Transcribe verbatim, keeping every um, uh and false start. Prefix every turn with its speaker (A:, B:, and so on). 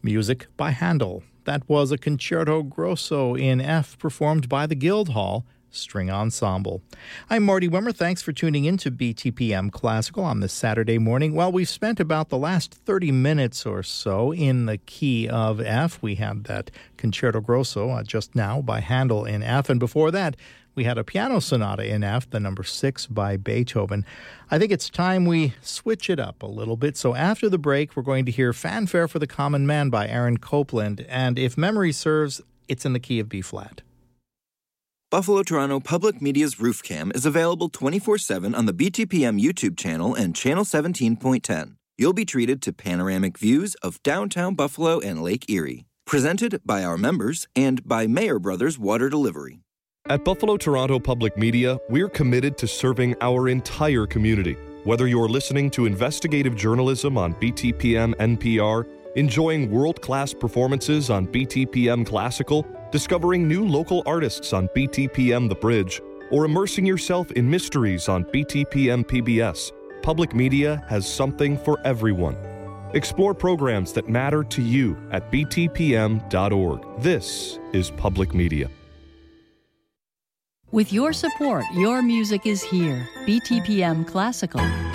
A: Music by Handel. That was a Concerto Grosso in F performed by the Guildhall String Ensemble. I'm Marty Wimmer. Thanks for tuning in to B T P M Classical on this Saturday morning. Well, we've spent about the last thirty minutes or so in the key of F. We had that Concerto Grosso uh, just now by Handel in F, and before that, we had a piano sonata in F, the number six by Beethoven. I think it's time we switch it up a little bit. So after the break, we're going to hear Fanfare for the Common Man by Aaron Copland, and if memory serves, it's in the key of B-flat.
B: Buffalo Toronto Public Media's Roof Cam is available twenty-four seven on the B T P M YouTube channel and Channel seventeen point ten. You'll be treated to panoramic views of downtown Buffalo and Lake Erie. Presented by our members and by Mayer Brothers Water Delivery.
C: At Buffalo Toronto Public Media, we're committed to serving our entire community. Whether you're listening to investigative journalism on B T P M N P R, enjoying world-class performances on B T P M Classical, discovering new local artists on B T P M The Bridge, or immersing yourself in mysteries on B T P M P B S, Public Media has something for everyone. Explore programs that matter to you at b t p m dot org. This is Public Media.
D: With your support, your music is here. B T P M Classical.